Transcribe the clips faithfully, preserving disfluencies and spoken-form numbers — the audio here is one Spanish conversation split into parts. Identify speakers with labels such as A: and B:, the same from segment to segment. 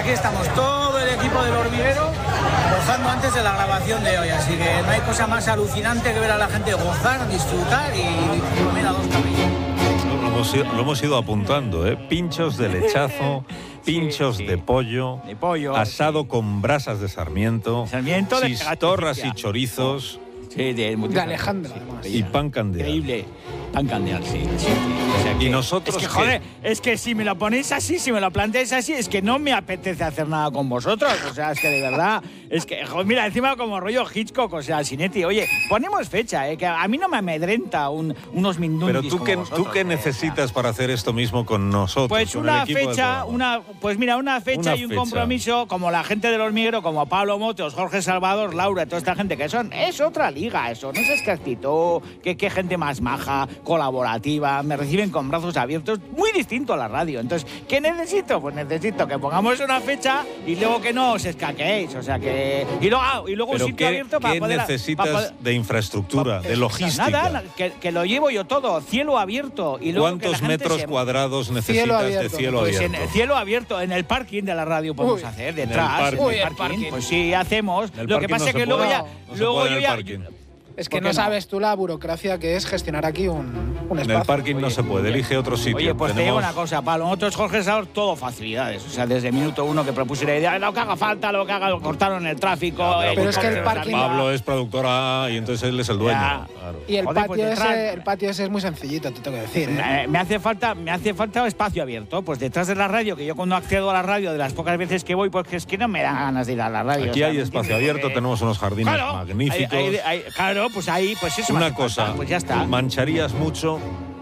A: aquí estamos todo el equipo del Hormiguero gozando antes de la grabación de hoy, así que no hay cosa más alucinante que ver a la gente gozar, disfrutar y comer a dos cabellos.
B: Lo hemos, lo hemos ido apuntando, ¿eh? Pinchos de lechazo, pinchos sí, sí. de pollo,
A: de pollo,
B: asado
A: sí.
B: con brasas de sarmiento,
A: sarmiento de
B: chistorras y chorizos.
A: Sí, de,
C: de Alejandra, además.
B: Y pan candeal.
A: Increíble. Pan candeal, sí. sí, sí. O sea que,
B: y nosotros.
A: Es que, joder, es que si me lo ponéis así, si me lo planteáis así, es que no me apetece hacer nada con vosotros. O sea, es que de verdad. Es que, joder, mira, encima como rollo Hitchcock, o sea, Sinetti, oye, ponemos fecha, ¿eh? Que a mí no me amedrenta un, unos mindundis.
B: Pero tú,
A: como
B: qué,
A: vosotros,
B: ¿tú qué
A: eh,
B: necesitas
A: o sea,
B: para hacer esto mismo con nosotros?
A: Pues
B: con
A: una
B: el equipo
A: fecha, una, pues mira, una fecha
B: una
A: y un
B: fecha.
A: compromiso, como la gente del Hormiguero, como Pablo Motos, Jorge Salvador, Laura, toda esta gente que son, es otra liga eso, no sé, es que actitud, que, que gente más maja, colaborativa, me reciben con brazos abiertos, muy distinto a la radio. Entonces, ¿qué necesito? Pues necesito que pongamos una fecha y luego que no os escaquéis, o sea que... Y luego, ah, y luego un
B: ¿Pero
A: sitio
B: qué,
A: abierto para
B: qué
A: poder...
B: necesitas
A: para poder,
B: de infraestructura,
A: para,
B: de logística?
A: Nada, que, que lo llevo yo todo, cielo abierto. Y luego
B: ¿Cuántos
A: que la gente
B: metros
A: se...
B: cuadrados necesitas
C: cielo
B: de cielo
A: pues
B: abierto?
A: En el cielo abierto, en el parking de la radio podemos
C: Uy,
A: hacer, detrás,
B: en el
A: en
C: parking.
A: el parking,
C: Uy, el parking.
A: Pues sí, hacemos.
B: El
A: Lo que
B: parking
A: pasa
B: no
A: es que
B: se
A: luego
B: puede.
A: ya...
B: No se
A: luego
B: puede en
A: yo
B: el
A: ya...
B: parking.
C: Es que
A: ¿Por
C: no,
A: qué no?
C: sabes tú la burocracia que es gestionar aquí un, un espacio.
B: En el parking
A: Oye,
B: no se puede, elige otro sitio.
A: Oye, pues
B: Tenemos...
A: te digo una cosa, Pablo, nosotros, Jorge Salvador, todo facilidades. O sea, desde el minuto uno que propuse la idea, lo que haga falta, lo que haga, lo cortaron el tráfico.
B: Ya, pero,
A: el
C: pero es que el
A: coche,
C: parking-
B: Pablo es productora y entonces él es el dueño.
A: Ya.
B: Claro.
C: Y el,
A: Joder,
C: patio
A: pues detrás-
C: ese, el patio ese es muy sencillito, te tengo que decir. ¿eh?
A: Eh, me hace falta me hace falta espacio abierto, pues detrás de la radio, que yo cuando accedo a la radio, de las pocas veces que voy, pues que es que no me dan ganas de ir a la radio.
B: Aquí
A: o sea,
B: hay
A: ¿me
B: espacio
A: entiendes?
B: abierto,
A: Porque-
B: tenemos unos jardines
A: Claro,
B: magníficos.
A: ahí- ahí- ahí- claro, pues ahí, pues eso me
B: Una
A: hace
B: cosa,
A: falta, pues ya está.
B: ¿mancharías mucho?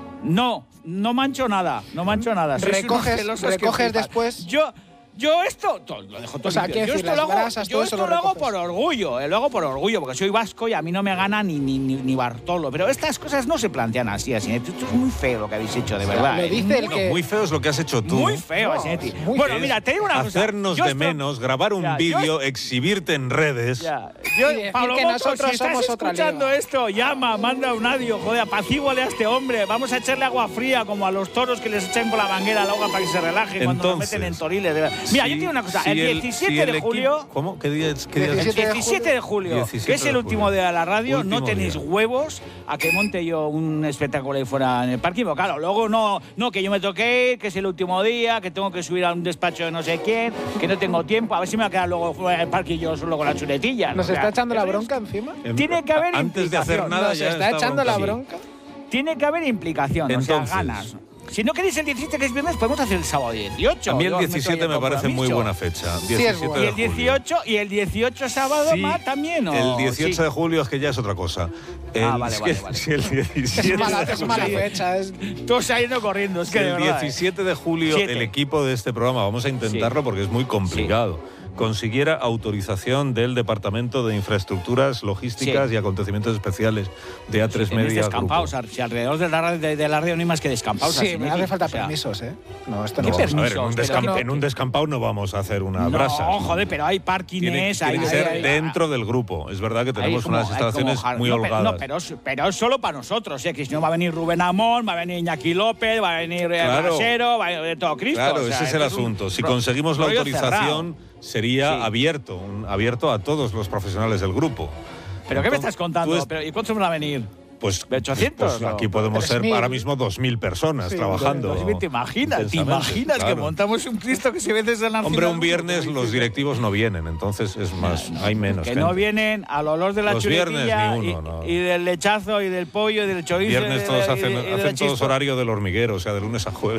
A: No, no mancho nada, no mancho nada. Sois
C: Recoges-
A: unos celosos que
C: recoges
A: flipas.
C: después.
A: Yo, yo esto, todo, lo dejo todo
C: O sea,
A: limpio.
C: quiero
A: Yo
C: decir,
A: esto,
C: las
A: lo hago,
C: grasas,
A: yo
C: todo
A: esto
C: eso lo
A: lo hago
C: recoges.
A: por orgullo, eh, lo hago por orgullo, porque soy vasco y a mí no me gana ni, ni, ni, ni Bartolo. Pero estas cosas no se plantean así, así. Esto es muy feo lo que habéis hecho, de verdad.
C: Lo
A: eh.
C: dice el
B: No,
C: que...
B: muy feo es lo que has hecho tú.
A: Muy feo,
C: No,
A: Asinetti.
C: muy
A: Bueno,
B: Es
A: mira, te digo una cosa.
B: hacernos
A: Yo
B: de
A: esto-
B: menos, grabar un
A: Ya, yo
B: vídeo, exhibirte en redes.
A: Ya. Yo,
C: Y decir
A: Pablo
C: que
A: Motos,
C: nosotros
A: si estás
C: somos otra
A: escuchando
C: liga.
A: esto, llama, manda un audio, joder, apacíguale a este hombre. Vamos a echarle agua fría como a los toros que les echan con la manguera al agua para que se relajen cuando nos
B: Entonces,
A: meten en toriles. de verdad. Mira,
B: si-
A: yo te digo una cosa.
B: si
A: el
B: el-
A: diecisiete
B: si el
A: de
B: equipo-
A: julio...
B: ¿Cómo? ¿Qué día es? ¿Qué día es?
C: diecisiete
A: El diecisiete de julio,
B: diecisiete
A: que es el
B: de
A: último
B: julio.
A: día de la radio,
B: Último
A: no tenéis
B: día.
A: huevos a que monte yo un espectáculo ahí fuera en el parking. Pero claro, luego no, no, que yo me toqué ir, que es el último día, que tengo que subir a un despacho de no sé quién, que no tengo tiempo, a ver si me va a quedar luego fuera del parking yo solo con la chuletilla.
C: ¿Nos
A: O sea,
C: está echando la
A: eso es-
C: bronca encima?
B: Em,
A: Tiene que haber
B: Antes de hacer
A: implicación.
B: nada
C: Nos
B: ya
C: está echando la
B: sí.
C: bronca.
A: Tiene que haber implicación,
B: Entonces,
A: o sea, ganas. Si no queréis el diecisiete, que es viernes, podemos hacer el sábado dieciocho.
B: A mí el
A: Yo os meto
B: diecisiete
A: ahí
B: me
A: el
B: parece muy
A: compromiso.
B: buena fecha.
C: es
B: diecisiete
C: bueno.
A: Y
B: de
A: el
B: julio.
A: dieciocho, y el dieciocho sábado
B: Sí,
A: más también, ¿o?
B: el dieciocho
A: Sí.
B: de julio es que ya es otra cosa. El,
A: Ah, vale,
B: es
A: vale,
B: que
A: vale.
B: Si el diecisiete
C: Es mala,
B: de
C: es mala
B: julio-
C: fecha. Es...
A: Todo se ha ido corriendo, es
B: si
A: que de
B: el
A: verdad, ¿eh?
B: diecisiete de julio
A: Siete.
B: el equipo de este programa, vamos a intentarlo porque es muy complicado, consiguiera autorización del Departamento de Infraestructuras, Logísticas
A: Sí.
B: y Acontecimientos Especiales de A tres
A: Tenéis
B: Media
A: descampados,
B: Grupo.
A: si alrededor de la, radio, de, de la radio no hay más que descampados.
C: Sí,
A: así,
C: me
A: ¿no?
C: hace falta
A: O sea,
C: permisos, ¿eh? No, esto
A: ¿Qué
C: no.
A: permisos?
B: A ver, en un,
A: Pero
B: descamp-
A: no-
B: en un descampado no vamos a hacer una
A: No,
B: brasa.
A: joder, pero hay parkings,
B: Tiene,
A: hay...
B: tiene que
A: hay-
B: ser
A: hay-
B: dentro del grupo. Es verdad que
A: hay
B: tenemos
A: como-
B: unas
A: hay como
B: instalaciones
A: jar-
B: muy
A: no, pero-
B: holgadas.
A: No, pero, es- pero es solo para nosotros, ¿eh? Que si no va a venir Rubén Amón, va a venir Iñaki López, va a venir eh,
B: Claro.
A: Brasero, va a venir todo Cristo.
B: Claro,
A: o sea,
B: ese es el
A: esto un
B: asunto. Si
A: ro-
B: conseguimos la
A: rollo
B: autorización,
A: cerrado.
B: sería
A: Sí.
B: abierto, un- abierto a todos los profesionales del grupo.
A: ¿Pero qué me
B: Entonces,
A: estás contando?
B: tú es-
A: ¿Pero ¿Y cuántos van a venir?
B: Pues,
A: ¿De ochocientos,
B: pues
A: o?
B: aquí podemos ser
C: tres mil.
B: ahora mismo dos mil personas
C: Sí,
B: trabajando.
A: Pues, ¿Te imaginas? ¿Te
B: intensamente,
A: imaginas que
B: claro.
A: montamos un Cristo que se ve desde la
B: Hombre, un viernes los directivos no vienen, entonces es más, hay menos
A: Que
B: gente.
A: no vienen al olor de la
B: Los
A: chuletilla
B: viernes ni uno,
A: y,
B: no.
A: y del lechazo y del pollo y del chorizo.
B: Viernes
A: y de-
B: todos
A: y de-
B: hacen,
A: y de la
B: hacen todos
A: chispa.
B: horario del hormiguero, o sea, de lunes a jueves.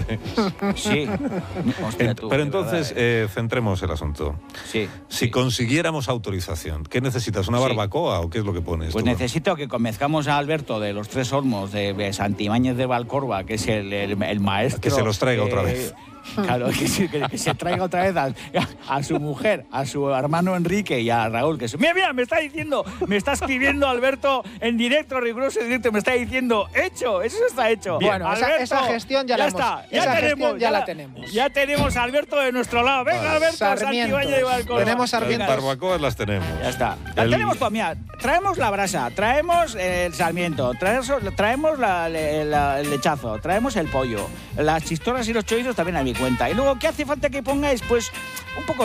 A: Sí. Hostia, tú,
B: Pero
A: de
B: entonces,
A: verdad, eh.
B: eh, centremos el asunto.
A: Sí.
B: Si
A: sí.
B: consiguiéramos autorización, ¿qué necesitas? ¿Una
A: Sí.
B: barbacoa o qué es lo que pones?
A: Pues
B: tú?
A: necesito que convenzcamos a Alberto de los Tres Olmos, de, de Santibáñez de Valcorba, que es el, el, el maestro.
B: Que se los traiga otra
A: eh,
B: vez.
A: Claro, que, sí, que, que se traiga otra vez a, a su mujer, a su hermano Enrique y a Raúl. Que su, mira, mira, me está diciendo, me está escribiendo Alberto en directo, riguroso en directo, me está diciendo, hecho, eso está hecho.
C: Bien. Bueno, esa-
A: Alberto,
C: esa gestión ya la hemos-
A: está, ya
C: esa
A: tenemos,
C: gestión ya la tenemos.
A: Ya tenemos a Alberto de nuestro lado. Venga,
B: Vale.
A: Alberto,
C: Sarmientos.
A: Santibáñez de Valcorba.
C: Tenemos
B: Las
C: sarmientos.
B: barbacoas las tenemos.
A: Ya está. La
B: El-
A: tenemos todo. Mira, traemos la brasa, traemos el sarmiento, traemos, traemos la- la- la- el lechazo, traemos el pollo, las chistorras y los chorizos también a mi cuenta. Y luego, ¿qué hace falta que pongáis? Pues un poco